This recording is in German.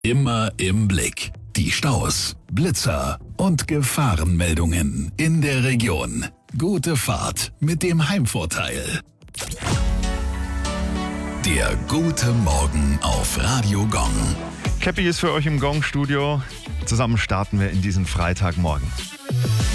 Immer im Blick. Die Staus, Blitzer und Gefahrenmeldungen in der Region. Gute Fahrt mit dem Heimvorteil. Der gute Morgen auf Radio Gong. Käppi ist für euch im Gong-Studio. Zusammen starten wir in diesen Freitagmorgen.